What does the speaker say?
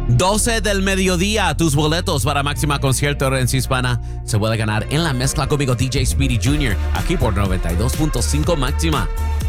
12 del mediodía, tus boletos para Máxima Concierto Herencia Hispana se puede ganar en la mezcla conmigo DJ Speedy Jr. aquí por 92.5 Máxima.